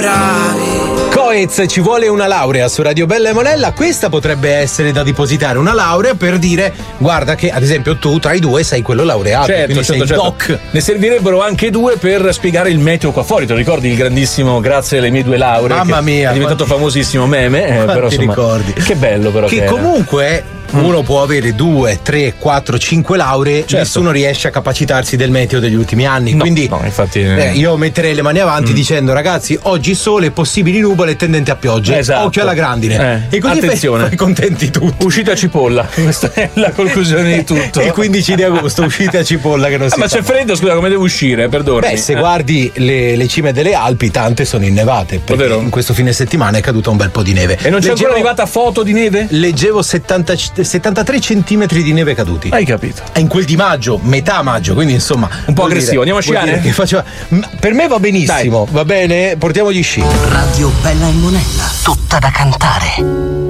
bravi. Coez, ci vuole una laurea su Radio Bella e Monella. Questa potrebbe essere da depositare, una laurea per dire guarda che ad esempio tu tra i due sei quello laureato, quindi sei doc. Ne servirebbero anche due per spiegare il meteo qua fuori. Te lo ricordi il grandissimo grazie alle mie 2 lauree? Mamma mia, è diventato famosissimo meme, però insomma, ricordi. Che bello però che comunque uno può avere 2, 3, 4, 5 lauree, nessuno riesce a capacitarsi del meteo degli ultimi anni. No, quindi no, infatti, io metterei le mani avanti dicendo ragazzi, oggi sole, possibili nuvole e tendente a pioggia. Esatto. Occhio alla grandine. E così attenzione, fai contenti tutti. Uscite a cipolla, questa è la conclusione di tutto. Il 15 di agosto uscite a cipolla che non si ma c'è freddo, scusa, come devo uscire? Perdonami. Beh, se guardi le cime delle Alpi, tante sono innevate, perché in questo fine settimana è caduta un bel po' di neve. E non c'è ancora arrivata foto di neve? Leggevo 73 centimetri di neve caduti. Hai capito? È in quel di maggio, metà maggio, quindi insomma un po' aggressivo. Andiamo a sciare? Per me va benissimo. Dai. Va bene? Portiamo gli sci. Radio Bella e Monella, tutta da cantare.